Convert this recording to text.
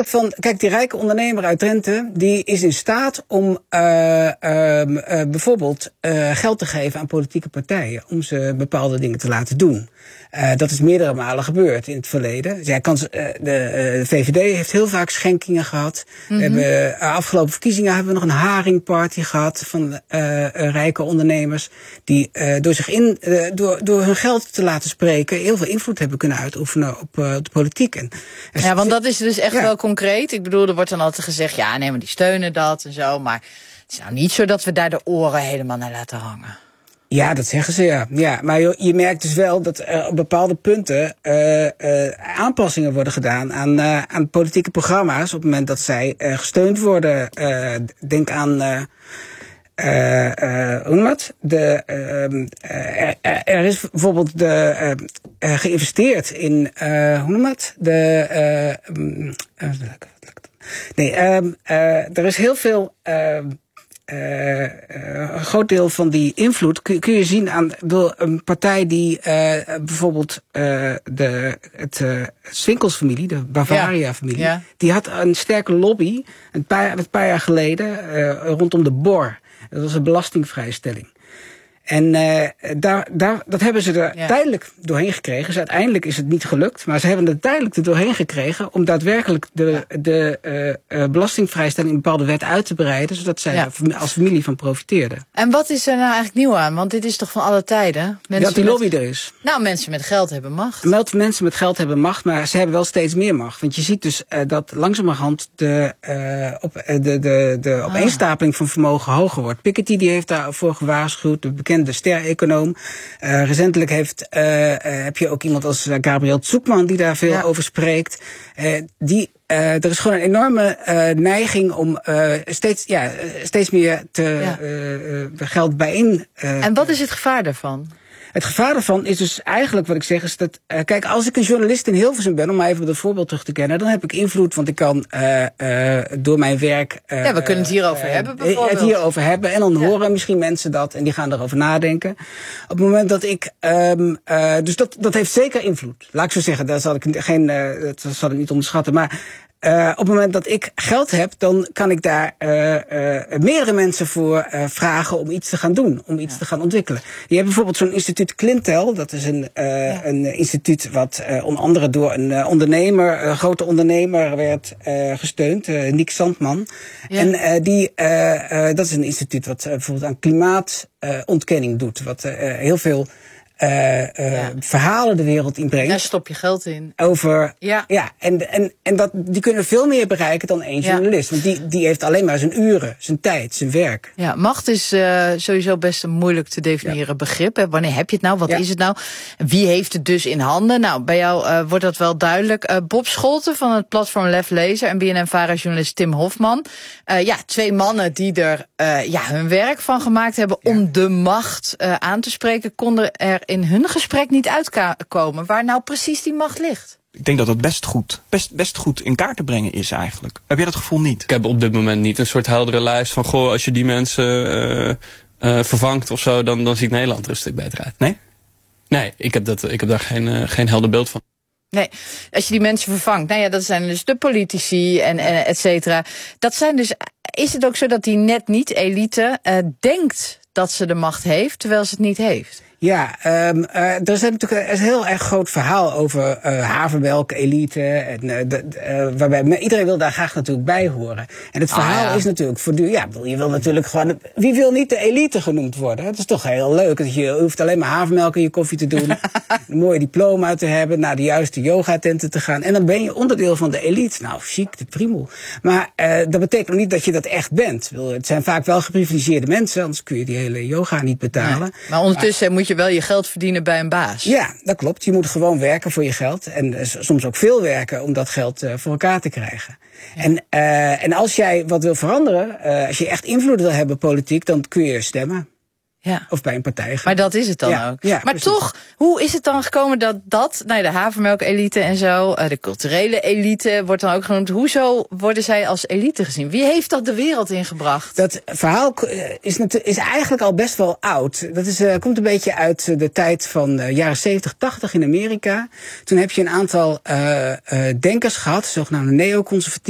afhankelijk van... Kijk, die rijke ondernemer uit Drenthe, die is in staat om bijvoorbeeld geld te geven aan politieke partijen om ze bepaalde dingen te laten doen. Dat is meerdere malen gebeurd in het verleden. Dus de VVD heeft heel vaak schenkingen gehad. Mm-hmm. We hebben afgelopen verkiezingen hebben we nog een haringparty gehad van rijke ondernemers die door hun geld te laten spreken heel veel invloed hebben kunnen uitoefenen op de politiek. Ja, want dat is dus echt wel concreet. Ik bedoel, er wordt dan altijd gezegd, ja, nee, maar die steunen dat en zo. Maar het is nou niet zo dat we daar de oren helemaal naar laten hangen. Ja, dat zeggen ze, ja. Maar je merkt dus wel dat er op bepaalde punten aanpassingen worden gedaan aan politieke programma's op het moment dat zij gesteund worden. Denk aan... hoe noem dat? Er is bijvoorbeeld geïnvesteerd in, hoe noem dat? Er is heel veel... een groot deel van die invloed kun je zien aan een partij die bijvoorbeeld de Swinkels-familie, de Bavaria-familie, die had een sterke lobby een paar jaar geleden rondom de BOR. Dat was een belastingvrijstelling. En dat hebben ze er tijdelijk doorheen gekregen. Dus uiteindelijk is het niet gelukt. Maar ze hebben er tijdelijk er doorheen gekregen om daadwerkelijk de belastingvrijstelling in een bepaalde wet uit te breiden. Zodat zij als familie van profiteerden. En wat is er nou eigenlijk nieuw aan? Want dit is toch van alle tijden? Dat die lobby er is. Nou, mensen met geld hebben macht. Mensen met geld hebben macht, maar ze hebben wel steeds meer macht. Want je ziet dus dat langzamerhand de opeenstapeling van vermogen hoger wordt. Piketty die heeft daarvoor gewaarschuwd. De bekende ster-econoom. Recentelijk heb je ook iemand als Gabriel Zucman die daar veel over spreekt. Er is gewoon een enorme neiging om steeds meer geld bijeen. En wat is het gevaar daarvan? Het gevaar daarvan is dus eigenlijk wat ik zeg is dat... kijk, als ik een journalist in Hilversum ben, om maar even dat voorbeeld terug te kennen, dan heb ik invloed, want ik kan door mijn werk... we kunnen het hierover hebben bijvoorbeeld. Het hierover hebben en dan horen misschien mensen dat en die gaan erover nadenken. Op het moment dat ik... dus dat heeft zeker invloed. Laat ik zo zeggen, dat zal ik niet onderschatten, maar... op het moment dat ik geld heb, dan kan ik daar meerdere mensen voor vragen om iets te gaan doen, om iets te gaan ontwikkelen. Je hebt bijvoorbeeld zo'n instituut Clintel, dat is een instituut wat onder andere door een grote ondernemer werd gesteund, Nick Sandman. Ja. En dat is een instituut wat bijvoorbeeld aan klimaatontkenning doet, wat heel veel verhalen de wereld inbrengt. Daar stop je geld in. Die kunnen veel meer bereiken dan één journalist. Want die heeft alleen maar zijn uren, zijn tijd, zijn werk. Ja, macht is sowieso best een moeilijk te definiëren begrip. Hè. Wanneer heb je het nou? Wat is het nou? Wie heeft het dus in handen? Nou, bij jou wordt dat wel duidelijk. Bob Scholten van het platform Lef Lezer en BNN-VARA-journalist Tim Hofman. 2 mannen die er hun werk van gemaakt hebben om de macht aan te spreken, konden er in hun gesprek niet uitkomen waar nou precies die macht ligt. Ik denk dat dat best goed in kaart te brengen is eigenlijk. Heb jij dat gevoel niet? Ik heb op dit moment niet een soort heldere lijst van als je die mensen vervangt of zo, dan ziet Nederland er een stuk beter uit. Nee? Nee, ik heb daar geen helder beeld van. Nee, als je die mensen vervangt, dat zijn dus de politici en et cetera. Dat zijn dus, is het ook zo dat die net niet elite denkt dat ze de macht heeft, terwijl ze het niet heeft? Ja, er is natuurlijk een heel erg groot verhaal over havermelk, elite. En, waarbij iedereen wil daar graag natuurlijk bij horen. En het verhaal is natuurlijk voortdurend. Je wil natuurlijk gewoon. Wie wil niet de elite genoemd worden? Het is toch heel leuk. Je hoeft alleen maar havermelk in je koffie te doen. Een mooie diploma te hebben. Naar de juiste yogatenten te gaan. En dan ben je onderdeel van de elite. Nou, chic, de primel. Maar dat betekent nog niet dat je dat echt bent. Het zijn vaak wel geprivilegeerde mensen. Anders kun je die hele yoga niet betalen. Nee, maar ondertussen moet je wel je geld verdienen bij een baas. Ja, dat klopt. Je moet gewoon werken voor je geld. En soms ook veel werken om dat geld voor elkaar te krijgen. Ja. En als jij wat wil veranderen, als je echt invloed wil hebben politiek, dan kun je stemmen. Ja. Of bij een partij gaan. Maar dat is het dan ook. Ja, maar precies. Toch, hoe is het dan gekomen dat de havermelk-elite en zo, de culturele elite wordt dan ook genoemd. Hoezo worden zij als elite gezien? Wie heeft dat de wereld ingebracht? Dat verhaal is eigenlijk al best wel oud. Dat komt een beetje uit de tijd van jaren 70, 80 in Amerika. Toen heb je een aantal denkers gehad, zogenaamde neoconservatieven.